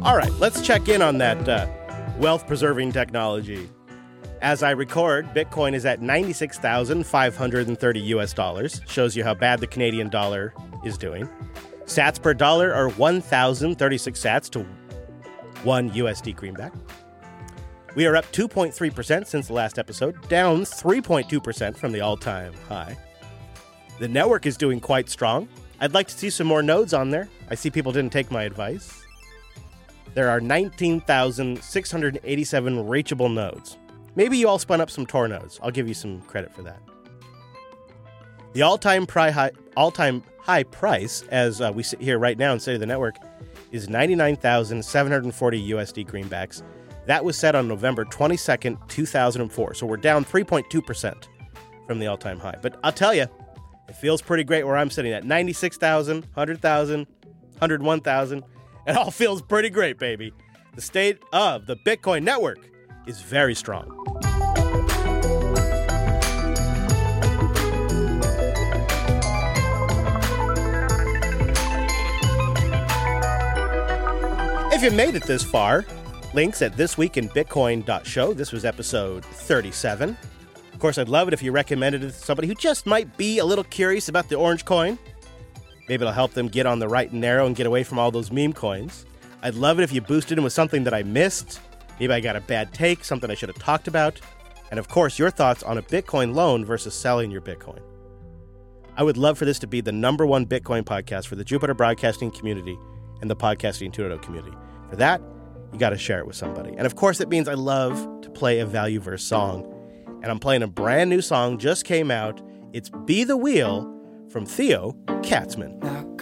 All right, let's check in on that wealth-preserving technology. As I record, Bitcoin is at $96,530 Shows you how bad the Canadian dollar is doing. Sats per dollar are 1,036 sats to 1 USD greenback. We are up 2.3% since the last episode, down 3.2% from the all-time high. The network is doing quite strong. I'd like to see some more nodes on there. I see people didn't take my advice. There are 19,687 reachable nodes. Maybe you all spun up some Tor nodes. I'll give you some credit for that. The all-time high price, as we sit here right now in State of the Network, is 99,740 USD greenbacks. That was set on November 22nd, 2004. So we're down 3.2% from the all-time high. But I'll tell you, it feels pretty great where I'm sitting at 96,000, 100,000, 101,000. It all feels pretty great, baby. The state of the Bitcoin network is very strong. If you made it this far, links at thisweekinbitcoin.show. This was episode 37. Of course, I'd love it if you recommended it to somebody who just might be a little curious about the orange coin. Maybe it'll help them get on the right and narrow and get away from all those meme coins. I'd love it if you boosted them with something that I missed. Maybe I got a bad take, something I should have talked about. And of course, your thoughts on a Bitcoin loan versus selling your Bitcoin. I would love for this to be the #1 Bitcoin podcast for the Jupiter Broadcasting community and the Podcasting 2.0 community. For that, you got to share it with somebody. And of course, it means I love to play a value verse song. And I'm playing a brand new song, just came out. It's Be the Wheel from Theo Katzman. Now